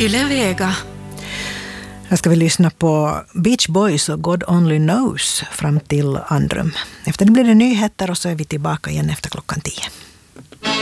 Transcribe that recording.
Yle Vega. Här ska vi lyssna på Beach Boys och God Only Knows fram till Andrum. Efter det blir det nyheter och så är vi tillbaka igen efter 10:00.